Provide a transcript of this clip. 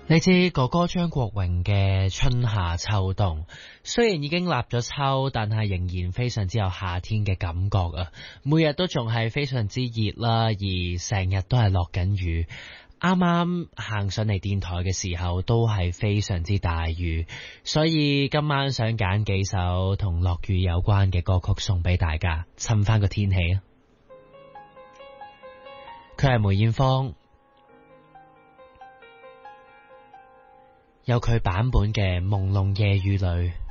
你知哥哥張國榮嘅春夏秋冬，雖然已經立咗秋，但係仍然非常之有夏天嘅感覺啊！每日都仲係非常之熱啦，而成日都係落緊雨。啱啱行上嚟電台嘅時候，都係非常之大雨，所以今晚想揀幾首同落雨有關嘅歌曲送俾大家，襯翻個天氣啊！佢係梅艷芳。有佢版本嘅《朦朧夜雨裏》。